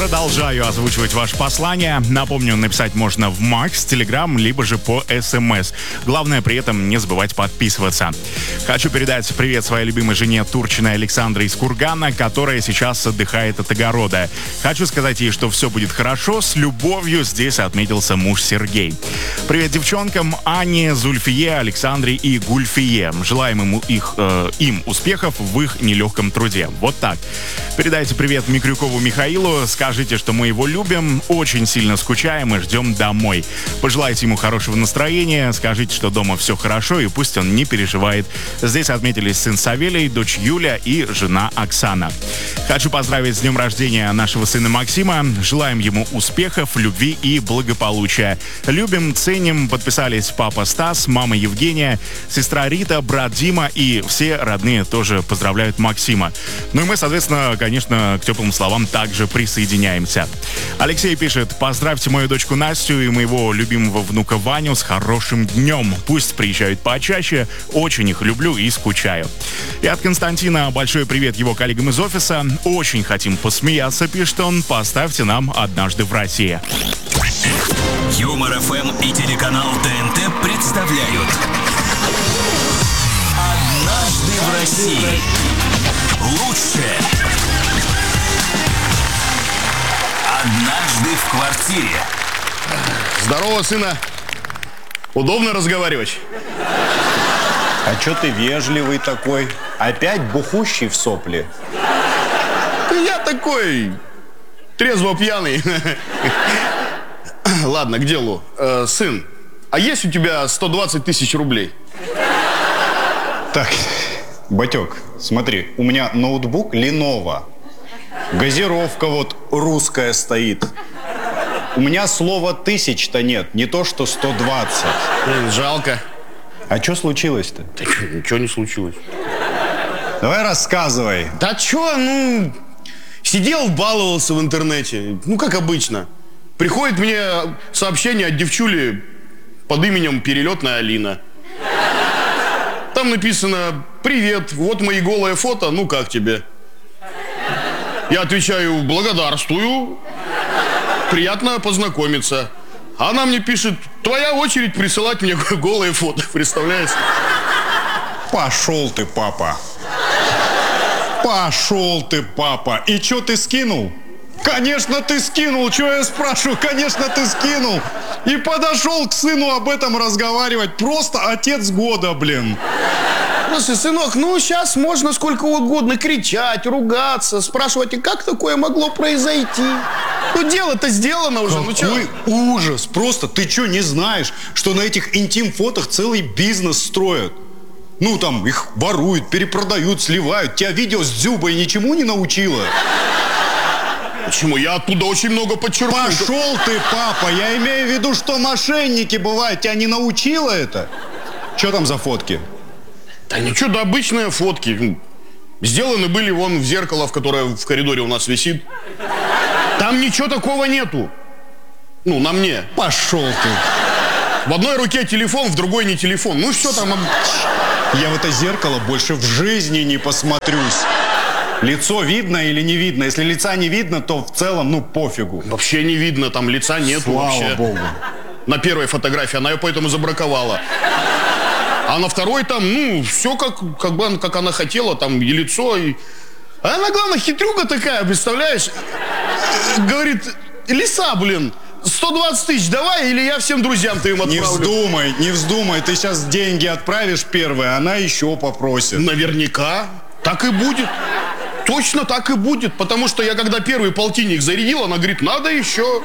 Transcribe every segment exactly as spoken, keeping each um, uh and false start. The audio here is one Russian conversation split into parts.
Продолжаю озвучивать ваше послание. Напомню, написать можно в Макс, Телеграм, либо же по СМС. Главное при этом не забывать подписываться. Хочу передать привет своей любимой жене Турчиной Александре из Кургана, которая сейчас отдыхает от огорода. Хочу сказать ей, что все будет хорошо. С любовью здесь отметился муж Сергей. Привет девчонкам Ане, Зульфие, Александре и Гульфие. Желаем ему их, э, им успехов в их нелегком труде. Вот так. Передайте привет Микрюкову Михаилу. Скажите, что мы его любим, очень сильно скучаем и ждем домой. Пожелайте ему хорошего настроения, скажите, что дома все хорошо и пусть он не переживает. Здесь отметились сын Савелий, дочь Юля и жена Оксана. Хочу поздравить с днем рождения нашего сына Максима. Желаем ему успехов, любви и благополучия. Любим, ценим. Подписались папа Стас, мама Евгения, сестра Рита, брат Дима и все родные тоже поздравляют Максима. Ну и мы, соответственно, конечно, к теплым словам также присоединяемся. Алексей пишет: поздравьте мою дочку Настю и моего любимого внука Ваню с хорошим днем. Пусть приезжают почаще, очень их люблю и скучаю. И от Константина большой привет его коллегам из офиса. Очень хотим посмеяться, пишет он. Поставьте нам «Однажды в России». Юмор эф эм и телеканал ТНТ представляют «Однажды в России». Лучшее. Однажды в квартире. Здорово, сына. Удобно разговаривать? А чё ты вежливый такой? Опять бухущий в сопли? Я такой трезво пьяный. Ладно, к делу. Э, сын, а есть у тебя сто двадцать тысяч рублей? Так, батёк, смотри, у меня ноутбук Lenovo. Газировка вот русская стоит. У меня слова тысяч-то нет, не то что сто двадцать. Жалко. А что случилось-то? Да ничего не случилось. Давай рассказывай. Да чё, ну, сидел, баловался в интернете. Ну, как обычно. Приходит мне сообщение от девчули под именем Перелетная Алина. Там написано: привет, вот мои голые фото, ну как тебе? Я отвечаю: благодарствую. Приятно познакомиться. А она мне пишет: твоя очередь присылать мне голые фото. Представляешь? Пошел ты, папа. Пошел ты, папа. И что ты скинул? Конечно, ты скинул. Что я спрашиваю? Конечно, ты скинул. И подошел к сыну об этом разговаривать. Просто отец года, блин. Слушай, сынок, ну сейчас можно сколько угодно кричать, ругаться, спрашивать, и как такое могло произойти? Ну дело-то сделано уже, Какой ну что? ужас. Просто ты что, не знаешь, что на этих интим-фотах целый бизнес строят? Ну там их воруют, перепродают, сливают. Тебя видео с Дзюбой ничему не научило? Почему? Я оттуда очень много подчеркнул. Пошел ты, папа. Я имею в виду, что мошенники бывают. Тебя не научило это? Что там за фотки? Да ничего, да обычные фотки. Сделаны были вон в зеркало, в которое в коридоре у нас висит. Там ничего такого нету. Ну, на мне. Пошел ты. В одной руке телефон, в другой не телефон. Ну, что там? Я в это зеркало больше в жизни не посмотрюсь. Лицо видно или не видно? Если лица не видно, то в целом, ну, пофигу. Вообще не видно, там лица нету. Слава вообще. Богу. На первой фотографии она ее поэтому забраковала. А на второй там, ну, все как, как бы, как она хотела, там и лицо, и... А она, главное, хитрюга такая, представляешь? Говорит: лиса, блин, сто двадцать тысяч давай, или я всем друзьям твоим отправлю. Не вздумай, не вздумай. Ты сейчас деньги отправишь первые, она еще попросит. Наверняка. Так и будет. Точно так и будет. Потому что я, когда первый полтинник зарядил, она говорит: надо еще.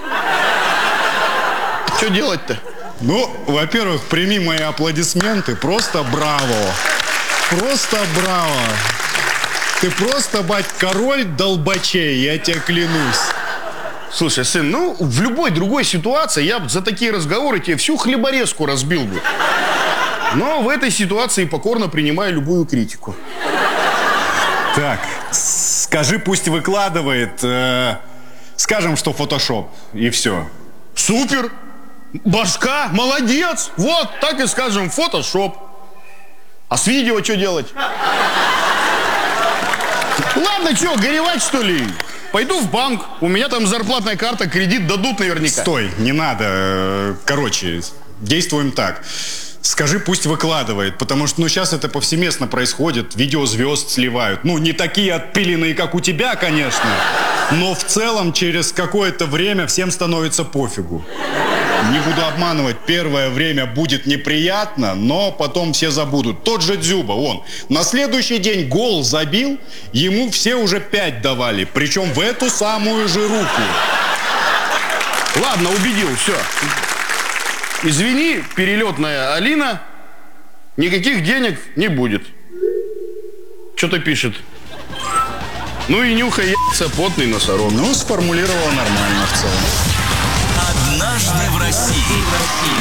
Что делать-то? Ну, во-первых, прими мои аплодисменты. Просто браво. Просто браво. Ты просто, бать, король долбачей, я тебе клянусь. Слушай, сын, ну, в любой другой ситуации я бы за такие разговоры тебе всю хлеборезку разбил бы. Но в этой ситуации покорно принимаю любую критику. Так, скажи, пусть выкладывает. Э, скажем, что фотошоп, и все. Супер! Башка, молодец! Вот, так и скажем, фотошоп. А с видео что делать? Ладно, что, горевать, что ли? Пойду в банк, у меня там зарплатная карта, кредит дадут наверняка. Стой, не надо. Э, Короче, действуем так. Скажи, пусть выкладывает, потому что, ну, сейчас это повсеместно происходит, видео звезд сливают. Ну, не такие отпиленные, как у тебя, конечно, но в целом через какое-то время всем становится пофигу. Не буду обманывать, первое время будет неприятно, но потом все забудут. Тот же Дзюба, он на следующий день гол забил, ему все уже пять давали, причем в эту самую же руку. Ладно, убедил, все. Извини, перелетная Алина, никаких денег не будет. Что-то пишет. Ну и нюхай яйца, потный носорог. Ну, сформулировал нормально в целом. Однажды в России.